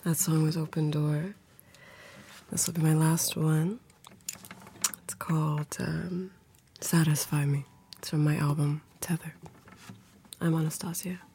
That song was Open Door. This will be my last one. It's called Satisfy Me. It's from my album, Tether. I'm Anastasia.